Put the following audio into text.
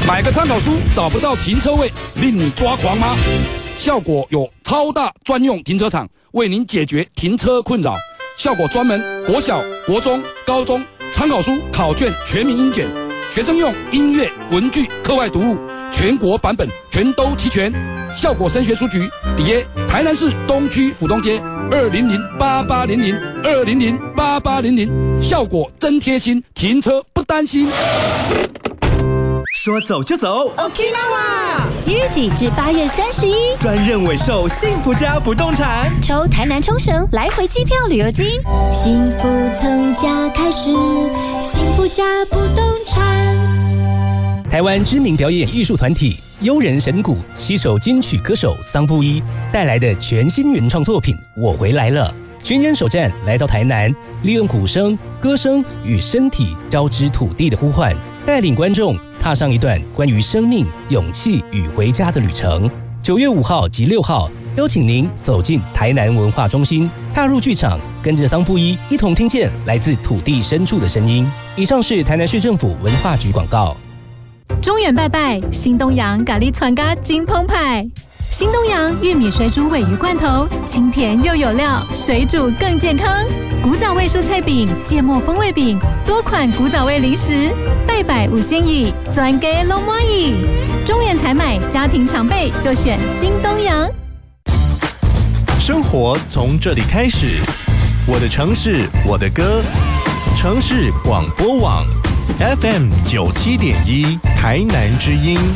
买个参考书找不到停车位，令你抓狂吗？效果有超大专用停车场，为您解决停车困扰。效果专门国小、国中、高中参考书、考卷全民英检，学生用音乐、文具、课外读物，全国版本全都齐全。效果升学书局底耶台南市东区府东街2008800，效果真贴心，停车不担心。 说走就走 ，Okinawa。即日起至8月31， 专任委售幸福家不动产， 抽台南冲绳来回机票旅游金，幸福从家开始，幸福家不动产。 台湾知名表演艺术团体悠人神鼓携手金曲歌手桑布伊带来的全新原创作品《我回来了》，巡演首站来到台南，利用鼓声、歌声与身体交织土地的呼唤，带领观众踏上一段关于生命、勇气与回家的旅程。9月5号及6号，邀请您走进台南文化中心，踏入剧场，跟着桑布伊一同听见来自土地深处的声音。以上是台南市政府文化局广告。 中原拜拜，新东阳咖喱串咖金澎湃。新东阳玉米水煮鲔鱼罐头，清甜又有料，水煮更健康。古早味蔬菜饼、芥末风味饼，多款古早味零食，拜拜五仙椅，专给龙妈椅。中原采买，家庭常备就选新东阳。 生活从这里开始，我的城市，我的歌，城市广播网 FM 97.1台南之音。